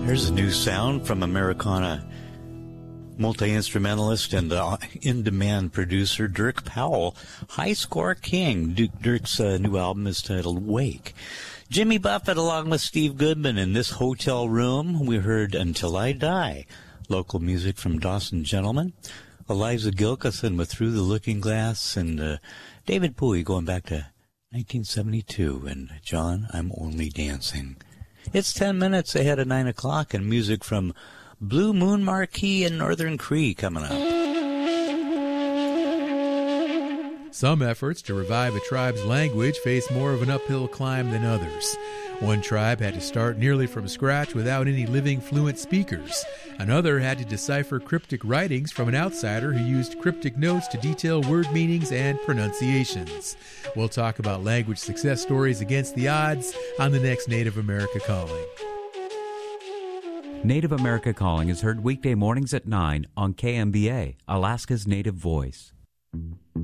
There's a new sound from Americana multi-instrumentalist and in-demand producer Dirk Powell, High Score King. Dirk's new album is titled Wake. Jimmy Buffett along with Steve Goodman in This Hotel Room. We heard Until I Die, local music from Dawson Gentlemen. Eliza Gilkyson with Through the Looking Glass, and David Bowie going back to 1972, and John, I'm Only Dancing. It's 10 minutes ahead of 9 o'clock, and music from Blue Moon Marquee and Northern Cree coming up. Some efforts to revive a tribe's language face more of an uphill climb than others. One tribe had to start nearly from scratch without any living fluent speakers. Another had to decipher cryptic writings from an outsider who used cryptic notes to detail word meanings and pronunciations. We'll talk about language success stories against the odds on the next Native America Calling. Native America Calling is heard weekday mornings at 9 on KMBA, Alaska's Native Voice.